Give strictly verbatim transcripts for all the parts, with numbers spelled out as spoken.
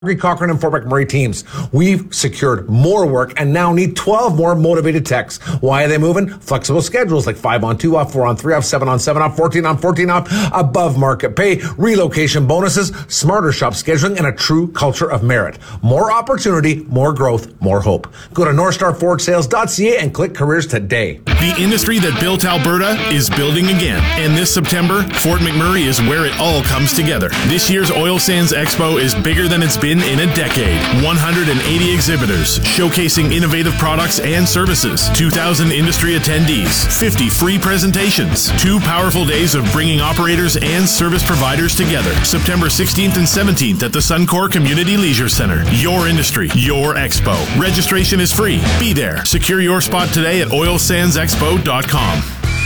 Cochrane and Fort McMurray teams. We've secured more work and now need twelve more motivated techs. Why are they moving? Flexible schedules like five on two off, four on three off, seven on seven off, fourteen on fourteen off, above market pay, relocation bonuses, smarter shop scheduling, and a true culture of merit. More opportunity, more growth, more hope. Go to north star ford sales dot c a and click careers today. The industry that built Alberta is building again. And this September, Fort McMurray is where it all comes together. This year's Oil Sands Expo is bigger than it's been in a decade. one hundred eighty exhibitors showcasing innovative products and services. two thousand industry attendees. fifty free presentations. Two powerful days of bringing operators and service providers together. September sixteenth and seventeenth at the Suncor Community Leisure Center. Your industry, your expo. Registration is free. Be there. Secure your spot today at oil sands expo dot com.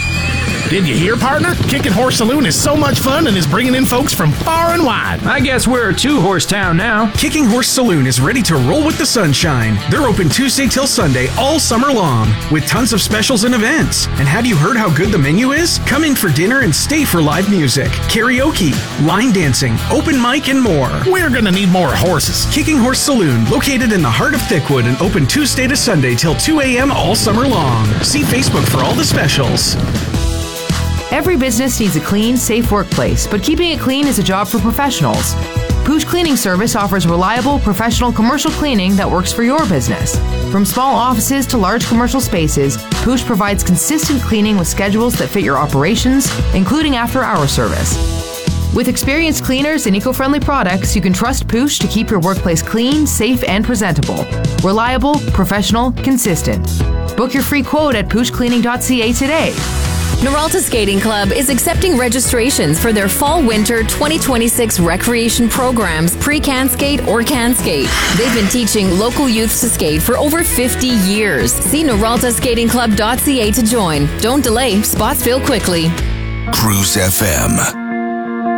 Did you hear, partner? Kicking Horse Saloon is so much fun and is bringing in folks from far and wide. I guess we're a two-horse town now. Kicking Horse Saloon is ready to roll with the sunshine. They're open Tuesday till Sunday all summer long with tons of specials and events. And have you heard how good the menu is? Come in for dinner and stay for live music, karaoke, line dancing, open mic, and more. We're gonna need more horses. Kicking Horse Saloon, located in the heart of Thickwood and open Tuesday to Sunday till two a.m. all summer long. See Facebook for all the specials. Every business needs a clean, safe workplace, but keeping it clean is a job for professionals. Pooch Cleaning Service offers reliable, professional commercial cleaning that works for your business. From small offices to large commercial spaces, Pooch provides consistent cleaning with schedules that fit your operations, including after-hour service. With experienced cleaners and eco-friendly products, you can trust Pooch to keep your workplace clean, safe, and presentable. Reliable, professional, consistent. Book your free quote at pooch cleaning dot c a today. Noralta Skating Club is accepting registrations for their Fall-Winter twenty twenty-six recreation programs, pre-can skate or can skate. They've been teaching local youths to skate for over fifty years. See noralta skating club dot c a to join. Don't delay, spots fill quickly. Cruise F M.